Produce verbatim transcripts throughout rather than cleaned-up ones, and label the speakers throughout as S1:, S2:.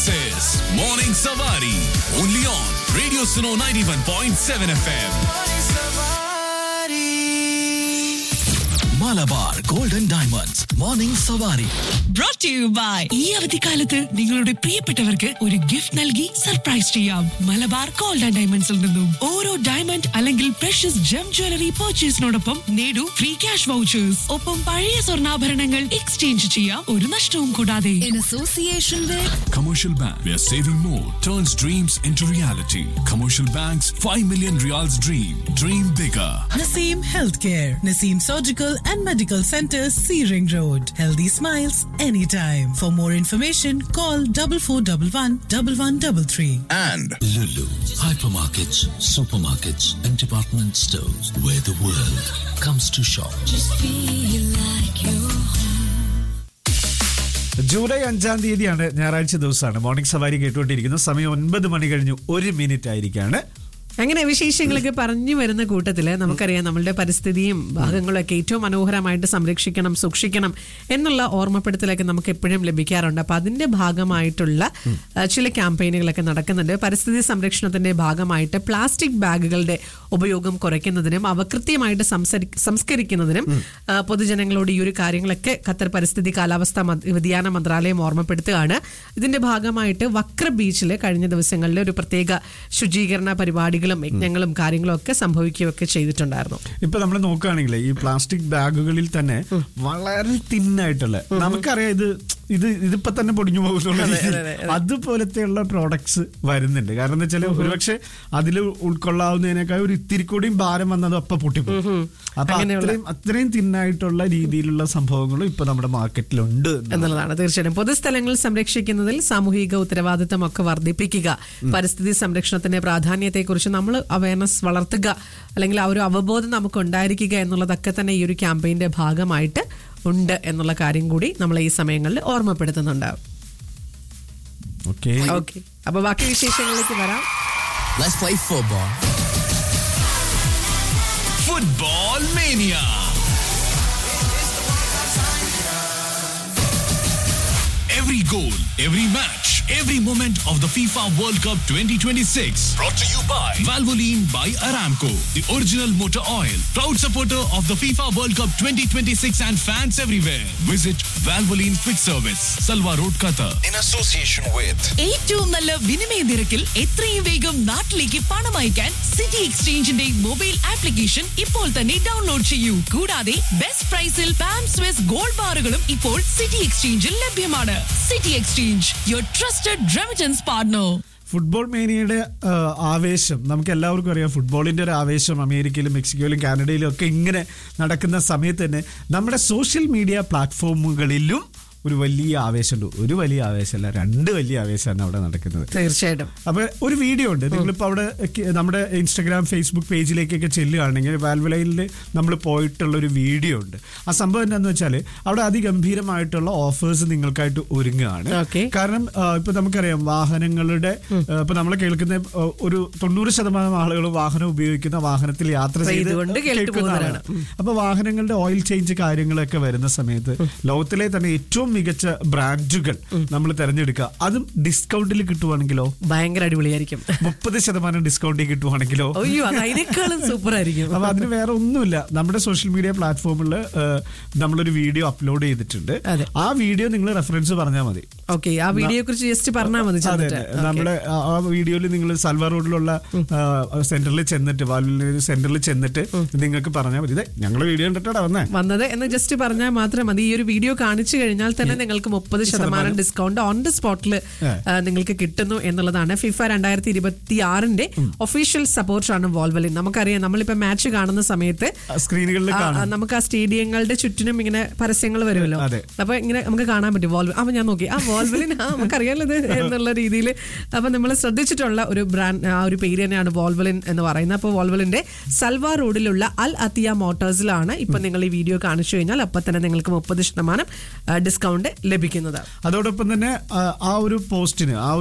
S1: This is Morning Savari. Only on Radio Suno ninety-one point seven F M. Malabar Golden Diamonds. Morning Savari.
S2: Brought to you by ഈ അവധിക്കാലത്ത് നിങ്ങളുടെ പ്രിയപ്പെട്ടവർക്ക് ഒരു gift നൽകി surprise ചെയ്യാം. Malabar gold and ഡയമണ്ട്സിൽ നിന്നും ഓരോ ഡയമണ്ട് അല്ലെങ്കിൽ പ്രഷ്യസ് ജം ജ്വല്ലറി പർച്ചേസിനോടൊപ്പം നേടൂ ഫ്രീ ക്യാഷ് വൗച്ചേഴ്സ്. ഒപ്പം പഴയ സ്വർണ്ണാഭരണങ്ങൾ എക്സ്ചേഞ്ച് ചെയ്യാം ഒരു നഷ്ടവും കൂടാതെ.
S3: In association with
S1: Commercial Bank, where saving more turns dreams into reality. Commercial Bank's five million Riyals dream. Dream bigger.
S4: Naseem Healthcare, Naseem Surgical and Medical Center, C Ring Road. Healthy smiles anytime. For more information, call double four double one double one double three.
S1: And
S5: Lulu, hypermarkets, supermarkets, and department stores where the world comes to shop.
S3: just feel like you're
S6: July അഞ്ചാം തീയതിയാണ്, ഞായറാഴ്ച ദിവസമാണ്. Morning സവാരി കേട്ടുകൊണ്ടിരിക്കുന്നു. സമയം ഒൻപത് മണി കഴിഞ്ഞു ഒരു മിനിറ്റ് ആയിരിക്കാണ്.
S7: അങ്ങനെ വിശേഷങ്ങളൊക്കെ പറഞ്ഞു വരുന്ന കൂട്ടത്തില് നമുക്കറിയാം നമ്മളുടെ പരിസ്ഥിതിയും ഭാഗങ്ങളൊക്കെ ഏറ്റവും മനോഹരമായിട്ട് സംരക്ഷിക്കണം, സൂക്ഷിക്കണം എന്നുള്ള ഓർമ്മപ്പെടുത്തലൊക്കെ നമുക്ക് എപ്പോഴും ലഭിക്കാറുണ്ട്. അപ്പൊ അതിന്റെ ഭാഗമായിട്ടുള്ള ചില ക്യാമ്പയിനുകളൊക്കെ നടക്കുന്നുണ്ട്. പരിസ്ഥിതി സംരക്ഷണത്തിന്റെ ഭാഗമായിട്ട് പ്ലാസ്റ്റിക് ബാഗുകളുടെ ഉപയോഗം കുറയ്ക്കുന്നതിനും അവ കൃത്യമായിട്ട് സംസ്കരിക്കുന്നതിനും പൊതുജനങ്ങളോട് ഈ ഒരു കാര്യങ്ങളൊക്കെ ഖത്തർ പരിസ്ഥിതി കാലാവസ്ഥാ വ്യതിയാന മന്ത്രാലയം ഓർമ്മപ്പെടുത്തുകയാണ്. ഇതിന്റെ ഭാഗമായിട്ട് വക്ര ബീച്ചിൽ കഴിഞ്ഞ ദിവസങ്ങളിൽ ഒരു പ്രത്യേക ശുചീകരണ പരിപാടികൾ യജ്ഞങ്ങളും കാര്യങ്ങളും ഒക്കെ സംഭവിക്കുകയൊക്കെ ചെയ്തിട്ടുണ്ടായിരുന്നു.
S6: ഇപ്പൊ നമ്മൾ നോക്കുകയാണെങ്കിൽ ഈ പ്ലാസ്റ്റിക് ബാഗുകളിൽ തന്നെ വളരെ തിന്നായിട്ടുള്ള, നമുക്കറിയാം ഇത് ഇത് ഇതിപ്പോ തന്നെ പൊടിഞ്ഞു പോകുന്നുള്ള അതുപോലത്തെയുള്ള പ്രോഡക്ട്സ് വരുന്നുണ്ട്. കാരണം എന്താ വെച്ചാൽ ഒരുപക്ഷെ അതിൽ ഉൾക്കൊള്ളാവുന്നതിനേക്കാൾ ഒരു ഇത്തിരി കൂടിയും ഭാരം വന്നത് ഒപ്പം പൊട്ടിപ്പോകും. അപ്പൊ അത്രയും അത്രയും തിന്നായിട്ടുള്ള രീതിയിലുള്ള സംഭവങ്ങളും ഇപ്പൊ നമ്മുടെ മാർക്കറ്റിലുണ്ട്
S7: എന്നുള്ളതാണ്. തീർച്ചയായിട്ടും പൊതുസ്ഥലങ്ങൾ സംരക്ഷിക്കുന്നതിൽ സാമൂഹിക ഉത്തരവാദിത്തം ഒക്കെ വർദ്ധിപ്പിക്കുക, പരിസ്ഥിതി സംരക്ഷണത്തിന്റെ പ്രാധാന്യത്തെ കുറിച്ച് നമ്മൾ അവയർനെസ് വളർത്തുക, അല്ലെങ്കിൽ ആ ഒരു അവബോധം നമുക്ക് ഉണ്ടായിരിക്കുക എന്നുള്ളതൊക്കെ തന്നെ ഈ ഒരു ക്യാമ്പയിന്റെ ഭാഗമായിട്ട് ഉണ്ട് എന്നുള്ള കാര്യം കൂടി നമ്മൾ ഈ സമയങ്ങളിൽ ഓർമ്മപ്പെടുത്തുന്നുണ്ടാവും.
S6: ഓക്കെ
S7: ഓക്കെ അപ്പൊ ബാക്കി വിശേഷങ്ങളിലേക്ക് വരാം.
S5: Let's play football.
S1: Football Mania. Every goal, every match, every moment of the FIFA World Cup twenty twenty-six. Brought to you by Valvoline by Aramco, the original motor oil. Proud supporter of the FIFA World Cup twenty twenty-six and fans everywhere. Visit Valvoline Quick Service, Salwa Road, Qatar. In association with
S2: ഏറ്റവും നല്ല വിനിമയ നിരക്കിൽ എത്രയും വേഗം നാട്ടിലേക്ക് പണം അയക്കാൻ city എക്സ്ചേഞ്ചിന്റെ mobile application ഇപ്പോൾ തന്നെ ഡൗൺലോഡ് ചെയ്യൂ. കൂടാതെ ബെസ്റ്റ് പ്രൈസിൽ പാം സ്വിസ് ഗോൾഡ് ബാറുകളും ഇപ്പോൾ സിറ്റി എക്സ്ചേഞ്ചിൽ ലഭ്യമാണ്. City exchange, your trusted remittance partner.
S6: Football മേനിയുടെ ആവേശം നമുക്ക് എല്ലാവർക്കും അറിയാം. ഫുട്ബോളിന്റെ ഒരു ആവേശം അമേരിക്കയിലും മെക്സിക്കോയിലും കാനഡയിലും ഒക്കെ ഇങ്ങനെ നടക്കുന്ന സമയത്ത് തന്നെ നമ്മുടെ സോഷ്യൽ മീഡിയ പ്ലാറ്റ്ഫോമുകളിലും ഒരു വലിയ ആവേശമുണ്ട്. ഒരു വലിയ ആവേശമല്ല, രണ്ട് വലിയ ആവേശമാണ് അവിടെ നടക്കുന്നത്.
S7: തീർച്ചയായിട്ടും.
S6: അപ്പൊ ഒരു വീഡിയോ ഉണ്ട്. നിങ്ങളിപ്പോൾ അവിടെ നമ്മുടെ ഇൻസ്റ്റാഗ്രാം, ഫേസ്ബുക്ക് പേജിലേക്കൊക്കെ ചെല്ലുകയാണെങ്കിൽ വാൽവലൈനിൽ നമ്മൾ പോയിട്ടുള്ള ഒരു വീഡിയോ ഉണ്ട്. ആ സംഭവം എന്താണെന്ന് വെച്ചാൽ അവിടെ അതിഗംഭീരമായിട്ടുള്ള ഓഫേഴ്സ് നിങ്ങൾക്കായിട്ട് ഒരുങ്ങുകയാണ്. കാരണം ഇപ്പൊ നമുക്കറിയാം വാഹനങ്ങളുടെ ഇപ്പൊ നമ്മൾ കേൾക്കുന്ന ഒരു തൊണ്ണൂറ് ശതമാനം ആളുകൾ വാഹനം ഉപയോഗിക്കുന്ന വാഹനത്തിൽ യാത്ര ചെയ്ത് കേൾക്കുന്നതാണ്. അപ്പൊ വാഹനങ്ങളുടെ ഓയിൽ ചേഞ്ച് കാര്യങ്ങളൊക്കെ വരുന്ന സമയത്ത് ലോകത്തിലെ തന്നെ ഏറ്റവും മികച്ച ബ്രാൻഡുകൾ നമ്മൾ തെരഞ്ഞെടുക്കുക. അതും ഡിസ്കൗണ്ടിൽ കിട്ടുവാണെങ്കിലോ
S7: ഭയങ്കര അടിപൊളിയായിരിക്കും.
S6: മുപ്പത് ശതമാനം ഡിസ്കൗണ്ടിൽ കിട്ടുവാണെങ്കിലോ
S7: അതിനേക്കാളും സൂപ്പർ ആയിരിക്കും.
S6: അപ്പൊ അതിന് വേറെ ഒന്നുമില്ല, നമ്മുടെ സോഷ്യൽ മീഡിയ പ്ലാറ്റ്ഫോമിൽ നമ്മളൊരു വീഡിയോ അപ്ലോഡ് ചെയ്തിട്ടുണ്ട്. ആ വീഡിയോ നിങ്ങൾ റെഫറൻസ് പറഞ്ഞാൽ മതി.
S7: ഓക്കെ, ആ വീഡിയോ കുറിച്ച് ജസ്റ്റ് പറഞ്ഞാൽ മതി.
S6: നമ്മുടെ ആ വീഡിയോയിൽ നിങ്ങൾ സൽവാർ റോഡിലുള്ള സെന്ററിൽ ചെന്നിട്ട് വാൽവലൈൻ സെന്ററിൽ ചെന്നിട്ട് നിങ്ങൾക്ക് പറഞ്ഞാൽ മതി, ഞങ്ങൾ വീഡിയോ കണ്ടിട്ടാണ് വന്നേ വന്നത്
S7: എന്ന് ജസ്റ്റ് പറഞ്ഞാൽ മാത്രം മതി. ഈ ഒരു വീഡിയോ കാണിച്ചു കഴിഞ്ഞാൽ തന്നെ നിങ്ങൾക്ക് മുപ്പത് ശതമാനം ഡിസ്കൗണ്ട് ഓൺ ദി സ്പോട്ടിൽ നിങ്ങൾക്ക് കിട്ടുന്നു എന്നുള്ളതാണ്. ഫിഫ രണ്ടായിരത്തി ഇരുപത്തി ആറിന്റെ ഒഫീഷ്യൽ സപ്പോർട്ടാണ് വാൽവലൈൻ. നമുക്കറിയാം, നമ്മളിപ്പോ മാച്ച് കാണുന്ന സമയത്ത്
S6: സ്ക്രീനുകളിൽ
S7: നമുക്ക് ആ സ്റ്റേഡിയങ്ങളുടെ ചുറ്റിനും ഇങ്ങനെ പരസ്യങ്ങൾ വരുമല്ലോ. അപ്പൊ ഇങ്ങനെ നമുക്ക് കാണാൻ പറ്റും വാൽവലൈൻ. അപ്പൊ ഞാൻ നോക്കി ആ വാൽവലൈൻ ആ നമുക്കറിയാലോ എന്നുള്ള രീതിയിൽ. അപ്പൊ നമ്മൾ ശ്രദ്ധിച്ചിട്ടുള്ള ഒരു ബ്രാൻഡ്, ആ ഒരു പേര് തന്നെയാണ് വാൽവലൈൻ എന്ന് പറയുന്നത്. അപ്പോൾ വാൽവലൈന്റെ സൽവാർ റോഡിലുള്ള അൽ അത്തിയ മോട്ടോഴ്സിലാണ് ഇപ്പൊ നിങ്ങൾ ഈ വീഡിയോ കാണിച്ചു കഴിഞ്ഞാൽ അപ്പൊ തന്നെ നിങ്ങൾക്ക് മുപ്പത് ശതമാനം ഡിസ്കൗണ്ട് ലഭിക്കുന്നത്.
S6: അതോടൊപ്പം തന്നെ ആ ഒരു പോസ്റ്റിന്, ആ ഒരു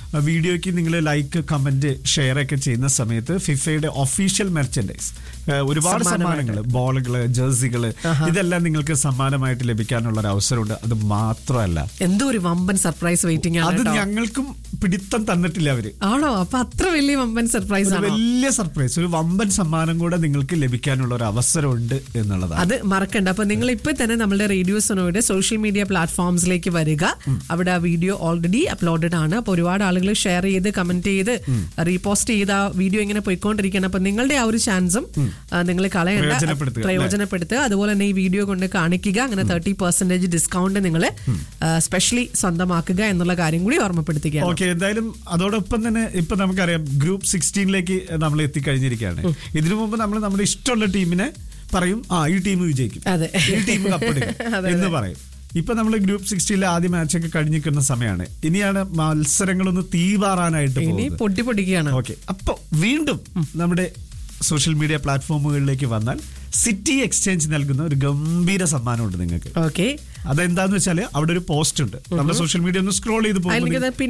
S6: വീഡിയോയ്ക്ക് നിങ്ങൾ ലൈക്ക് കമന്റ് ഷെയർ ഒക്കെ ചെയ്യുന്ന സമയത്ത് ഫിഫയുടെ ഒഫീഷ്യൽ മെർച്ചൻഡൈസ് ഒരുപാട് സമ്മാനങ്ങൾ, ബോളുകള്, ജേഴ്സികള്, ഇതെല്ലാം നിങ്ങൾക്ക് സമ്മാനമായിട്ട് ലഭിക്കാനുള്ള ഒരു അവസരമുണ്ട്. അത് മാത്രമല്ല,
S7: എന്തോ ഒരു വമ്പൻ സർപ്രൈസ് വെയിറ്റിംഗ് ആണ്.
S6: അത് ഞങ്ങൾക്കും പിടിത്തം തന്നിട്ടില്ല അവര്.
S7: ആണോ? അപ്പൊ അത്ര വലിയ വമ്പൻ സർപ്രൈസ് ആണ്.
S6: വലിയ സർപ്രൈസ്, ഒരു വമ്പൻ സമ്മാനം കൂടെ നിങ്ങൾക്ക് ലഭിക്കാനുള്ള ഒരു അവസരമുണ്ട് എന്നുള്ളതാണ്.
S7: അത് മറക്കണ്ട. അപ്പൊ നിങ്ങൾ ഇപ്പൊ തന്നെ നമ്മുടെ റേഡിയോ സോനോയുടെ സോഷ്യൽ മീഡിയ പ്ലാറ്റ്ഫോംസിലേക്ക് വരിക. അവിടെ ആ വീഡിയോ ഓൾറെഡി അപ്ലോഡഡ് ആണ്. അപ്പൊ ഒരുപാട് ആളുകൾ ഷെയർ ചെയ്ത് കമന്റ് ചെയ്ത് റീപോസ്റ്റ് ചെയ്ത് ആ വീഡിയോ ഇങ്ങനെ പോയിക്കൊണ്ടിരിക്കുകയാണ്. അപ്പൊ നിങ്ങളുടെ ആ ഒരു ചാൻസും നിങ്ങൾ കളയണ്ട, പ്രയോജനപ്പെടുത്തുക. അതുപോലെ തന്നെ ഈ വീഡിയോ കൊണ്ട് കാണിക്കുക. അങ്ങനെ തേർട്ടി പെർസെന്റേജ് ഡിസ്കൗണ്ട് നിങ്ങൾ സ്പെഷ്യലി സ്വന്തമാക്കുക എന്നുള്ള കാര്യം കൂടി ഓർമ്മപ്പെടുത്തുകയാണ്.
S6: ഓക്കെ, എന്തായാലും അതോടൊപ്പം തന്നെ ഇപ്പൊ നമുക്കറിയാം ഗ്രൂപ്പ് സിക്സ്റ്റീനിലേക്ക് നമ്മൾ എത്തിക്കഴിഞ്ഞിരിക്കുകയാണ്. ഇതിനു മുമ്പ് നമ്മൾ നമ്മുടെ ഇഷ്ടമുള്ള ടീമിനെ പറയും, ആ ഈ ടീം വിജയിക്കും, ഈ ടീം കപ്പെടുക്കും എന്ന് പറയും. ഇപ്പൊ നമ്മൾ ഗ്രൂപ്പ് സിക്സ്റ്റീനിലെ ആദ്യ മാച്ചൊക്കെ കഴിഞ്ഞിരിക്കുന്ന സമയമാണ്. ഇനിയാണ് മത്സരങ്ങളൊന്ന് തീവാറാനായിട്ട്
S7: പൊട്ടി പൊടിക്കുകയാണ്.
S6: ഓക്കെ, അപ്പൊ വീണ്ടും നമ്മുടെ സോഷ്യൽ മീഡിയ പ്ലാറ്റ്ഫോമുകളിലേക്ക് വന്നാൽ സിറ്റി എക്സ്ചേഞ്ച് നൽകുന്ന ഒരു ഗംഭീര സമ്മാനമുണ്ട് നിങ്ങൾക്ക്.
S7: ഓക്കെ,
S6: അതെന്താന്ന് വെച്ചാല് അവിടെ ഒരു പോസ്റ്റ് ഉണ്ട്. നമ്മുടെ സോഷ്യൽ മീഡിയ ഒന്ന് സ്ക്രോൾ ചെയ്ത് പോകുമ്പോൾ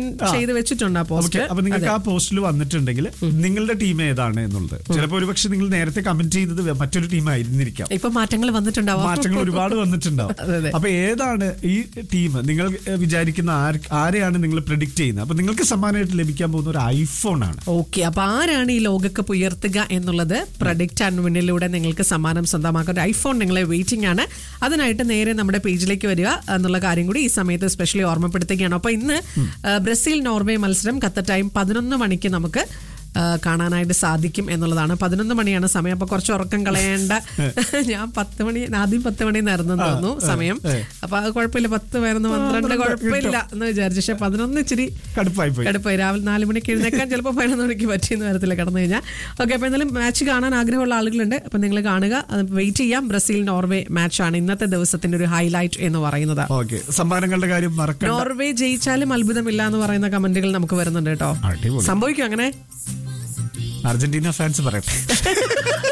S6: അപ്പൊ നിങ്ങൾക്ക് ആ പോസ്റ്റിൽ വന്നിട്ടുണ്ടെങ്കിൽ നിങ്ങളുടെ ടീം ഏതാണ് എന്നുള്ളത്, ചിലപ്പോൾ ഒരുപക്ഷെ നിങ്ങൾ നേരത്തെ കമന്റ് ചെയ്തത് മറ്റൊരു ടീം ആയിരുന്നിരിക്കാം.
S7: ഇപ്പൊ മാറ്റങ്ങൾ വന്നിട്ടുണ്ടാവും,
S6: മാറ്റങ്ങൾ ഒരുപാട് വന്നിട്ടുണ്ടാവും. അപ്പൊ ഏതാണ് ഈ ടീം, നിങ്ങൾ വിചാരിക്കുന്ന ആരെയാണ് നിങ്ങൾ പ്രെഡിക്റ്റ് ചെയ്യുന്നത്? അപ്പൊ നിങ്ങൾക്ക് സമ്മാനമായിട്ട് ലഭിക്കാൻ പോകുന്ന ഒരു ഐഫോൺ ആണ്.
S7: ഓക്കെ, അപ്പൊ ആരാണ് ഈ ലോകകപ്പ് ഉയർത്തുക എന്നുള്ളത് പ്രഡിക്റ്റ് ആൻഡ് വിന്നിലൂടെ നിങ്ങൾക്ക് സമ്മാനം സ്വന്തമാക്കാൻ ഒരു ഐഫോൺ നിങ്ങളെ വെയിറ്റിംഗ് ആണ്. അതിനായിട്ട് നേരെ നമ്മുടെ പേജിലേക്ക് വരിക എന്നുള്ള കാര്യം കൂടി ഈ സമയത്ത് സ്പെഷ്യലി ഓർമ്മപ്പെടുത്തുകയാണ്. അപ്പൊ ഇന്ന് ബ്രസീൽ നോർവേ മത്സരം ഖത്തർ ടൈം പതിനൊന്ന് മണിക്ക് നമുക്ക് കാണാനായിട്ട് സാധിക്കും എന്നുള്ളതാണ്. പതിനൊന്ന് മണിയാണ് സമയം. അപ്പൊ കുറച്ച് ഉറക്കം കളയേണ്ട. ഞാൻ പത്ത് മണി ആദ്യം പത്ത് മണി നേർന്നു തോന്നുന്നു സമയം. അപ്പൊ അത് കുഴപ്പമില്ല, പത്ത് പേരൊന്ന് പന്ത്രണ്ട് കുഴപ്പമില്ല എന്ന് വിചാരിച്ചു. പക്ഷെ പതിനൊന്ന് ഇച്ചിരി കടുപ്പായി. രാവിലെ നാല് മണിക്ക് എഴുന്നേക്കാൻ ചിലപ്പോൾ പതിനൊന്ന് മണിക്ക് പറ്റിയെന്ന് വരത്തില്ല കടന്നു കഴിഞ്ഞാൽ. ഓക്കെ, അപ്പൊ എന്തായാലും മാച്ച് കാണാൻ ആഗ്രഹമുള്ള ആളുകളുണ്ട്. അപ്പൊ നിങ്ങൾ കാണുക, വെയിറ്റ് ചെയ്യാം. ബ്രസീൽ നോർവേ മാച്ചാണ് ഇന്നത്തെ ദിവസത്തിന്റെ ഒരു ഹൈലൈറ്റ് എന്ന് പറയുന്നത്.
S6: സമ്മാനങ്ങളുടെ കാര്യം മറക്കണ്ട.
S7: നോർവേ ജയിച്ചാലും അത്ഭുതമില്ല എന്ന് പറയുന്ന കമന്റുകൾ നമുക്ക് വരുന്നുണ്ട് കേട്ടോ. സംഭവിക്കും അങ്ങനെ.
S6: അർജന്റീന ഫാൻസ് പറയട്ടെ.